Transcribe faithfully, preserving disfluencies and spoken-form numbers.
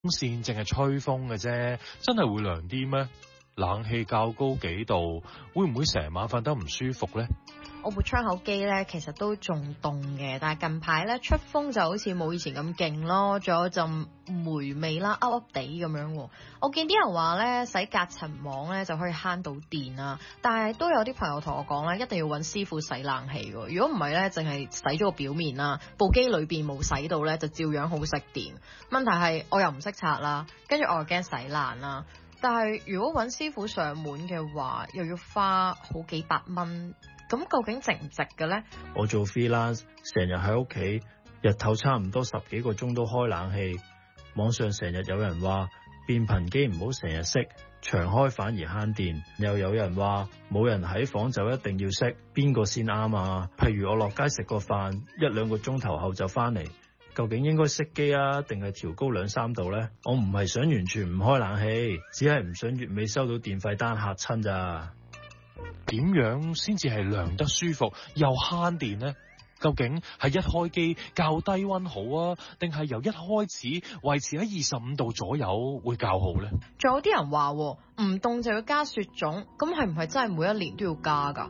扇淨係吹風嘅啫，真係會涼啲咩？冷氣較高幾度，會唔會成晚瞓得唔舒服呢？ 我部窗口機咧其實都仲凍嘅，但係近排咧出風就好似冇以前咁勁咯，仲有陣霉味啦，噏噏地咁樣。我見啲人話咧洗隔塵網咧就可以慳到電啊，但係都有啲朋友同我講咧，一定要揾師傅洗冷氣喎。如果唔係咧，淨係洗咗個表面啦，部機裏邊冇洗到咧，就照樣好食電。問題係我又唔識拆啦，跟住我又驚洗爛啦。但係如果揾師傅上門嘅話，又要花好幾百蚊。咁究竟值唔值嘅呢？ 我做 freelance， 成日喺屋企，日頭差唔多十幾個鐘都開冷氣。網上成日有人話變頻機唔好成日熄，長開反而慳電。又有人話冇人喺房就一定要熄，邊個先啱啊？譬如我落街食個飯，一兩個鐘頭後就翻嚟，究竟應該熄機啊，定係調高兩三度呢？我唔係想完全唔開冷氣，只係唔想月尾收到電費單嚇親咋。 點樣先至係涼得舒服又慳電呢？究竟係一開機較低溫好啊，定係由一開始維持喺二十五度左右會較好呢？ 仲有啲人話唔凍就要加雪種，咁係唔係真係每一年都要加㗎？